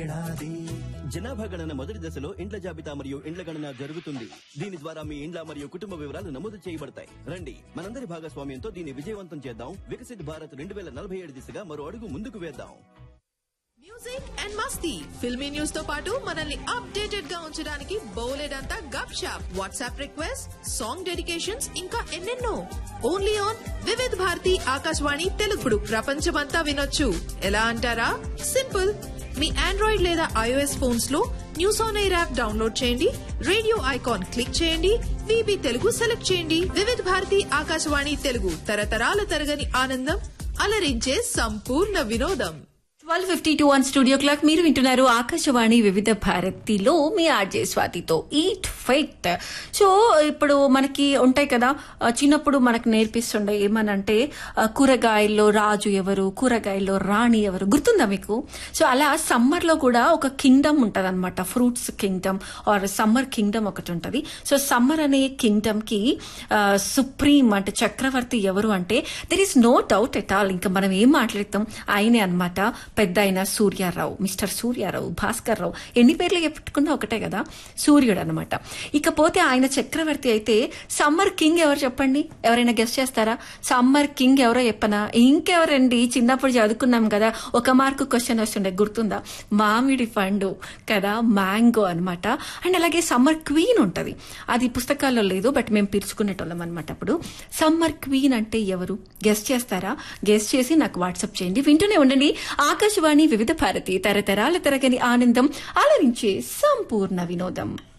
జనాభా గణన మొదటి దశలో ఇండ్ల జాబితా మరియు ఇండ్ల గణన జరుగుతుంది. దీని ద్వారా మీ ఇండ్ల మరియు కుటుంబ వివరాలు నమోదు చేయబడతాయి. రండి, మనందరి భాగస్వామ్యంతో దీన్ని విజయవంతం చేద్దాం. వికసిత్ భారత్ 2047 దిశగా మరో అడుగు ముందుకు వేద్దాం. Music and Masti filmy news తో పాటు మనల్ని అప్డేటెడ్ గా ఉంచడానికి బోలెడంతా గప్ shop, WhatsApp request, song dedications, ఇంకా ఎన్నెన్నో. Only on Vividh Bharati Akashvani తెలుగుడు. ప్రపంచమంతా వినొచ్చు. ఎలా అంటారా? సింపుల్. మీ ఆండ్రాయిడ్ లేదా ఐఓఎస్ ఫోన్స్ లో news on air app download చేయండి, రేడియో ఐకాన్ క్లిక్ చేయండి, విబి తెలుగు సెలెక్ట్ చేయండి. వివిధ్ భారతి ఆకాశవాణి తెలుగు, తరతరాల తరగని ఆనందం, అలరించే సంపూర్ణ వినోదం. 12:52 ఆన్ స్టూడియో క్లాక్. మీరు వింటున్నారు ఆకాశవాణి వివిధ భారతిలో మీ ఆర్జే స్వాతితో ఈట్ ఫైట్. సో ఇప్పుడు మనకి ఉంటాయి కదా, చిన్నప్పుడు మనకు నేర్పిస్తుండే ఏమనంటే కూరగాయల్లో రాజు ఎవరు, కూరగాయల్లో రాణి ఎవరు, గుర్తుందా మీకు? సో అలా సమ్మర్ లో కూడా ఒక కింగ్డమ్ ఉంటది అనమాట, fruits Kingdom are summer Kingdom ఒకటి ఉంటది. సో సమ్మర్ అనే కింగ్డమ్ కి సుప్రీం అంటే చక్రవర్తి ఎవరు అంటే there is no doubt at all. ఇంకా మనం ఏం మాట్లాడతాం, ఆయనే అనమాట పెద్ద అయిన సూర్యారావు, మిస్టర్ సూర్యారావు, భాస్కర్ రావు, ఎన్ని పేర్లు చెప్పుకున్నా ఒకటే కదా, సూర్యుడు అనమాట. ఇకపోతే ఆయన చక్రవర్తి అయితే సమ్మర్ కింగ్ ఎవరు చెప్పండి? ఎవరైనా గెస్ట్ చేస్తారా? సమ్మర్ కింగ్ ఎవరో చెప్పనా? ఇంకెవరండి? చిన్నప్పుడు చదువుకున్నాం కదా, ఒక మార్కు క్వశ్చన్ వస్తుండే, గుర్తుందా? మామిడి పండు కదా, మ్యాంగో అనమాట. అండ్ అలాగే సమ్మర్ క్వీన్ ఉంటది, అది పుస్తకాల్లో లేదు, బట్ మేము పిలుచుకునేటోళ్ళం అనమాట. అప్పుడు సమ్మర్ క్వీన్ అంటే ఎవరు? గెస్ట్ చేస్తారా? గెస్ట్ చేసి నాకు వాట్సాప్ చేయండి. వింటూనే ఉండండి ఆకాశవాణి వివిధ భారతి, తరతరాల తరగని ఆనందం, అలరించే సంపూర్ణ వినోదం.